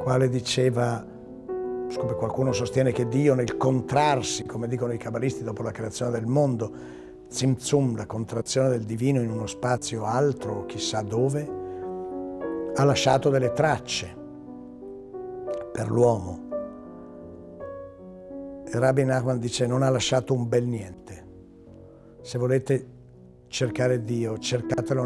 quale diceva, come qualcuno sostiene, che Dio nel contrarsi, come dicono i cabalisti dopo la creazione del mondo, Tzimtzum, la contrazione del divino in uno spazio altro, chissà dove, ha lasciato delle tracce per l'uomo. E Rabbi Nachman dice: non ha lasciato un bel niente. Se volete cercare Dio, cercatelo